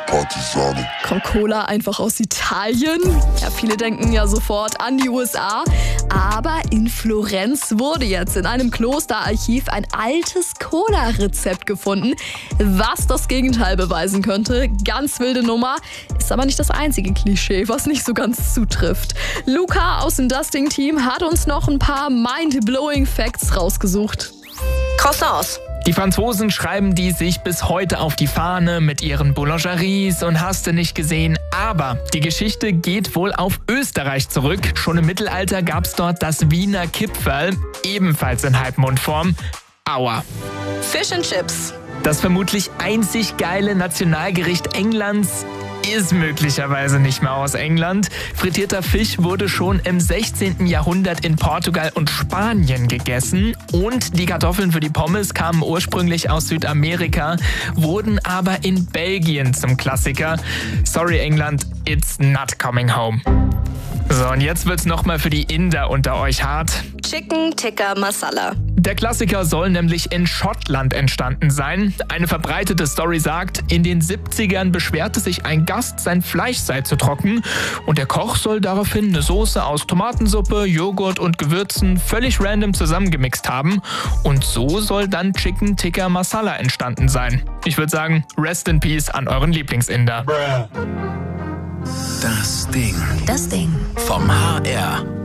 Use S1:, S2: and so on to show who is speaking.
S1: Partisane.
S2: Kommt Cola einfach aus Italien? Ja, viele denken ja sofort an die USA. Aber in Florenz wurde jetzt in einem Klosterarchiv ein altes Cola-Rezept gefunden, was das Gegenteil beweisen könnte. Ganz wilde Nummer, ist aber nicht das einzige Klischee, was nicht so ganz zutrifft. Luca aus dem Dusting-Team hat uns noch ein paar mind-blowing Facts rausgesucht.
S3: Croissants.
S4: Die Franzosen schreiben die sich bis heute auf die Fahne mit ihren Boulangeries und hast du nicht gesehen. Aber die Geschichte geht wohl auf Österreich zurück. Schon im Mittelalter gab's dort das Wiener Kipferl, ebenfalls in Halbmondform. Aua.
S3: Fish and Chips.
S4: Das vermutlich einzig geile Nationalgericht Englands ist möglicherweise nicht mehr aus England. Frittierter Fisch wurde schon im 16. Jahrhundert in Portugal und Spanien gegessen. Und die Kartoffeln für die Pommes kamen ursprünglich aus Südamerika, wurden aber in Belgien zum Klassiker. Sorry England, it's not coming home. So, und jetzt wird's nochmal für die Inder unter euch hart.
S3: Chicken Tikka Masala.
S4: Der Klassiker soll nämlich in Schottland entstanden sein. Eine verbreitete Story sagt, in den 70ern beschwerte sich ein Gast, sein Fleisch sei zu trocken und der Koch soll daraufhin eine Soße aus Tomatensuppe, Joghurt und Gewürzen völlig random zusammengemixt haben und so soll dann Chicken Tikka Masala entstanden sein. Ich würde sagen, rest in peace an euren Lieblingsinder.
S5: Das Ding. Vom HR.